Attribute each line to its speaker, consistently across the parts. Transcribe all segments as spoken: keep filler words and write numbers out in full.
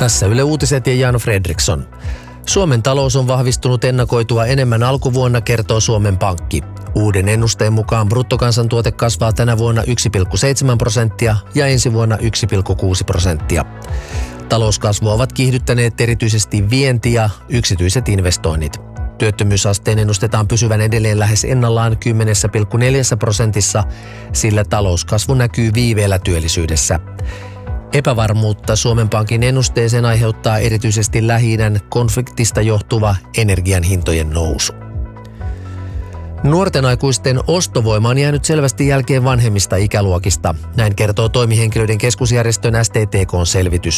Speaker 1: Tässä Yle Uutiset ja Jan Fredriksson. Suomen talous on vahvistunut ennakoitua enemmän alkuvuonna, kertoo Suomen Pankki. Uuden ennusteen mukaan bruttokansantuote kasvaa tänä vuonna yksi pilkku seitsemän prosenttia ja ensi vuonna yksi pilkku kuusi prosenttia. Talouskasvua ovat kiihdyttäneet erityisesti vienti ja yksityiset investoinnit. Työttömyysasteen ennustetaan pysyvän edelleen lähes ennallaan kymmenen pilkku neljä prosentissa, sillä talouskasvu näkyy viiveellä työllisyydessä. Epävarmuutta Suomen Pankin ennusteeseen aiheuttaa erityisesti Lähi-idän konfliktista johtuva energian hintojen nousu. Nuorten aikuisten ostovoima on jäänyt selvästi jälkeen vanhemmista ikäluokista. Näin kertoo toimihenkilöiden keskusjärjestön S T T K:n selvitys.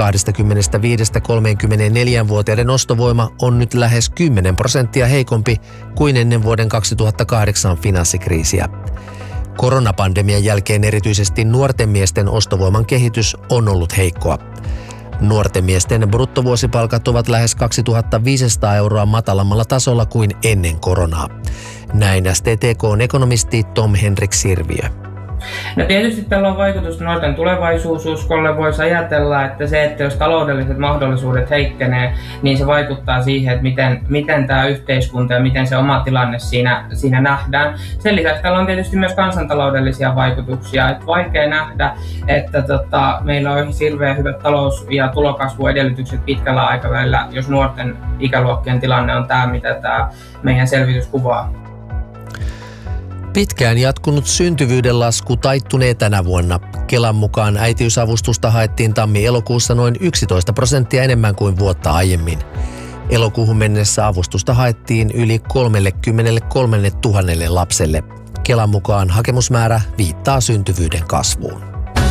Speaker 1: kaksikymmentäviisi–kolmekymmentäneljä-vuotiaiden ostovoima on nyt lähes kymmenen prosenttia heikompi kuin ennen vuoden kaksituhattakahdeksan finanssikriisiä. Koronapandemian jälkeen erityisesti nuorten miesten ostovoiman kehitys on ollut heikkoa. Nuorten miesten bruttovuosipalkat ovat lähes kaksituhattaviisisataa euroa matalammalla tasolla kuin ennen koronaa. Näin S T T K:n ekonomisti Tom Henrik Sirviö.
Speaker 2: No tietysti tällä on vaikutus nuorten tulevaisuususkolle. Voisi ajatella, että se, että jos taloudelliset mahdollisuudet heikkenee, niin se vaikuttaa siihen, että miten, miten tämä yhteiskunta ja miten se oma tilanne siinä, siinä nähdään. Sen lisäksi tällä on tietysti myös kansantaloudellisia vaikutuksia. Että vaikea nähdä, että tota, meillä on hirveän hyvät talous- ja tulokasvuedellytykset pitkällä aikavälillä, jos nuorten ikäluokkien tilanne on tämä, mitä tämä meidän selvitys kuvaa.
Speaker 1: Pitkään jatkunut syntyvyyden lasku taittunee tänä vuonna. Kelan mukaan äitiysavustusta haettiin tammi-elokuussa noin yksitoista prosenttia enemmän kuin vuotta aiemmin. Elokuuhun mennessä avustusta haettiin yli kolmekymmentäkolmetuhatta lapselle. Kelan mukaan hakemusmäärä viittaa syntyvyyden kasvuun.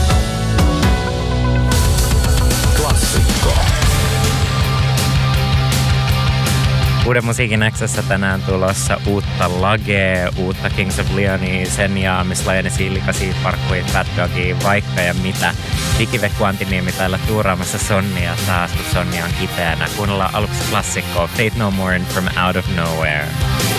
Speaker 3: Uuden musiikin X:ssä tänään tulossa uutta Lagea, uutta Kings of Leonia, sen ja Miss Lioness Illikasi, Parkkuit, Bad Dogia, vaikka ja mitä. Dikive Quantiniemi täällä tuuraamassa Sonnia taas, kun Sonnia on kipeänä. Kuunnellaan aluksi klassikkoa Faith No More and From Out of Nowhere.